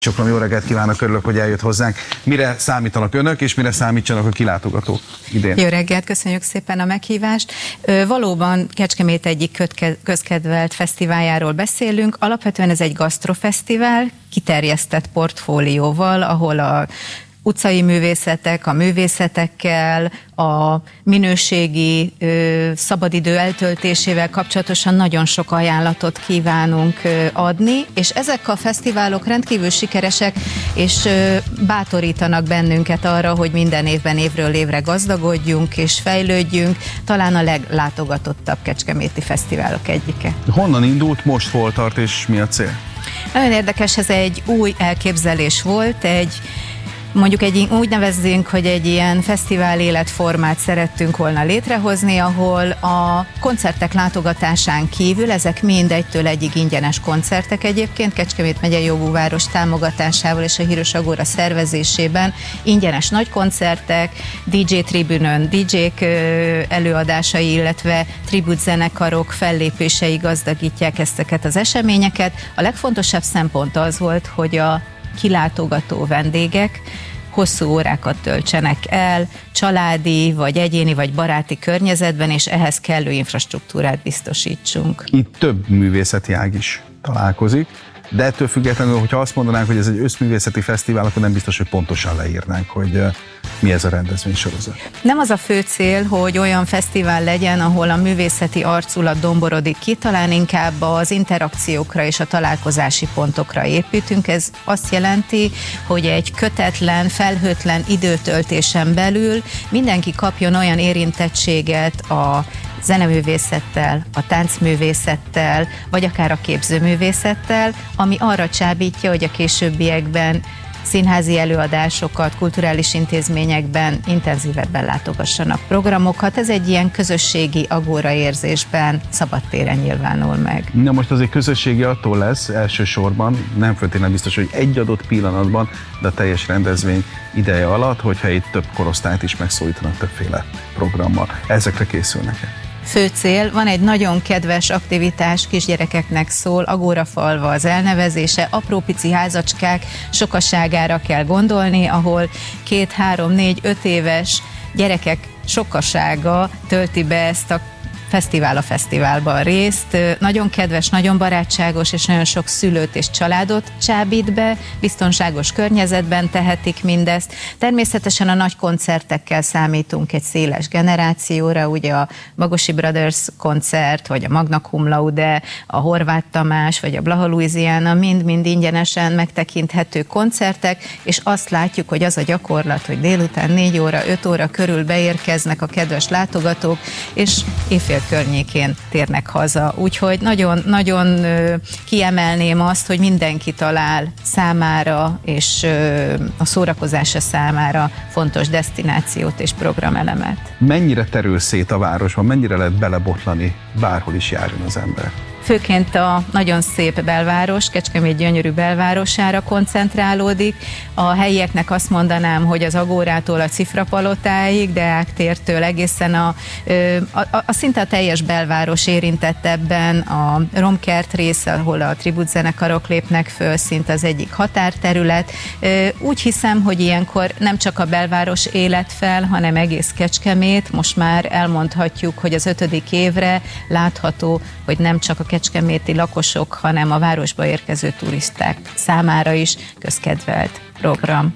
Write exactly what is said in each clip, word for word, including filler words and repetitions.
Sokran jó reggelt kívánok, örülök, hogy eljött hozzánk. Mire számítanak önök, és mire számítsanak a kilátogatók idén? Jó reggelt, köszönjük szépen a meghívást. Valóban Kecskemét egyik közkedvelt fesztiváljáról beszélünk. Alapvetően ez egy gasztrofesztivál, kiterjesztett portfólióval, ahol a utcai művészetek, a művészetekkel, a minőségi ö, szabadidő eltöltésével kapcsolatosan nagyon sok ajánlatot kívánunk ö, adni, és ezek a fesztiválok rendkívül sikeresek, és ö, bátorítanak bennünket arra, hogy minden évben évről évre gazdagodjunk és fejlődjünk, talán a leglátogatottabb kecskeméti fesztiválok egyike. Honnan indult, most hol tart, és mi a cél? Nagyon érdekes, ez egy új elképzelés volt, egy mondjuk egy, úgy nevezzünk, hogy egy ilyen fesztivál életformát szerettünk volna létrehozni, ahol a koncertek látogatásán kívül, ezek mind egytől egyig ingyenes koncertek egyébként, Kecskemét megyei jogúváros támogatásával és a Híros Agóra szervezésében ingyenes nagy koncertek, dé dzsé tribünön dé dzsék előadásai, illetve tribut zenekarok fellépései gazdagítják ezeket az eseményeket. A legfontosabb szempont az volt, hogy a kilátogató vendégek hosszú órákat töltsenek el, családi, vagy egyéni, vagy baráti környezetben, és ehhez kellő infrastruktúrát biztosítsunk. Itt több művészeti ág is találkozik, de ettől függetlenül, hogyha azt mondanánk, hogy ez egy összművészeti fesztivál, akkor nem biztos, hogy pontosan leírnánk, hogy mi ez a rendezvénysorozat. Nem az a fő cél, hogy olyan fesztivál legyen, ahol a művészeti arculat domborodik ki, talán inkább az interakciókra és a találkozási pontokra építünk. Ez azt jelenti, hogy egy kötetlen, felhőtlen időtöltésen belül mindenki kapjon olyan érintettséget a zeneművészettel, a táncművészettel, vagy akár a képzőművészettel, ami arra csábítja, hogy a későbbiekben színházi előadásokat, kulturális intézményekben intenzívebben látogassanak programokat. Ez egy ilyen közösségi agóra érzésben szabadtéren nyilvánul meg. Na most azért közösségi attól lesz elsősorban, nem feltétlenül biztos, hogy egy adott pillanatban, de a teljes rendezvény ideje alatt, hogyha itt több korosztályt is megszólítanak többféle programmal. Ezekre készülnek-e? Fő cél, van egy nagyon kedves aktivitás, kisgyerekeknek szól, Agórafalva az elnevezése, apró pici házacskák sokaságára kell gondolni, ahol két, három, négy, öt éves gyerekek sokasága tölti be ezt a fesztivál a fesztiválban részt. Nagyon kedves, nagyon barátságos, és nagyon sok szülőt és családot csábít be, biztonságos környezetben tehetik mindezt. Természetesen a nagy koncertekkel számítunk egy széles generációra, ugye a Bagosi Brothers koncert, vagy a Magna Cum Laude, a Horváth Tamás, vagy a Blaha Louisiana, mind-mind ingyenesen megtekinthető koncertek, és azt látjuk, hogy az a gyakorlat, hogy délután négy óra, öt óra körül beérkeznek a kedves látogatók, és éjfél környékén térnek haza. Úgyhogy nagyon-nagyon kiemelném azt, hogy mindenki talál számára és a szórakozása számára fontos desztinációt és programelemet. Mennyire terül szét a városban, mennyire lehet belebotlani, bárhol is járjon az ember? Főként a nagyon szép belváros, Kecskemét gyönyörű belvárosára koncentrálódik. A helyieknek azt mondanám, hogy az Agórától a Cifrapalotáig, Deák tértől egészen a, a, a, a szinte a teljes belváros érintett ebben, a Romkert része, ahol a tributzenekarok lépnek föl, szinte az egyik határterület. Úgy hiszem, hogy ilyenkor nem csak a belváros élet fel, hanem egész Kecskemét. Most már elmondhatjuk, hogy az ötödik évre látható, hogy nem csak a kecskeméti lakosok, hanem a városba érkező turisták számára is közkedvelt program.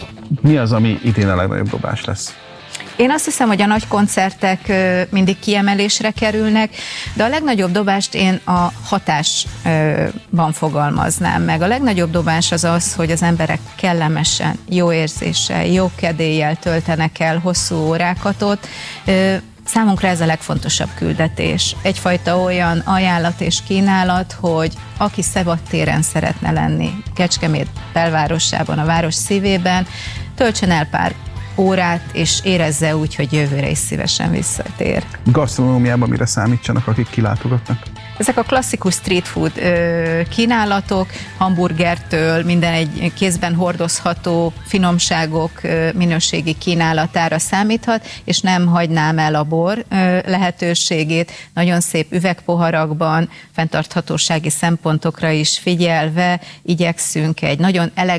Mi az, ami idén a legnagyobb dobás lesz? Én azt hiszem, hogy a nagy koncertek mindig kiemelésre kerülnek, de a legnagyobb dobást én a hatásban fogalmaznám meg. A legnagyobb dobás az az, hogy az emberek kellemesen, jó érzéssel, jó kedéllyel töltenek el hosszú órákat ott. Számunkra ez a legfontosabb küldetés. Egyfajta olyan ajánlat és kínálat, hogy aki szabadtéren szeretne lenni, Kecskemét belvárosában, a város szívében, töltsön el pár órát, és érezze úgy, hogy jövőre is szívesen visszatér. Gasztronómiában mire számítsanak, akik kilátogatnak? Ezek a klasszikus street food ö, kínálatok, hamburgertől minden egy kézben hordozható finomságok ö, minőségi kínálatára számíthat, és nem hagynám el a bor ö, lehetőségét. Nagyon szép üvegpoharakban, fenntarthatósági szempontokra is figyelve igyekszünk egy nagyon elegáns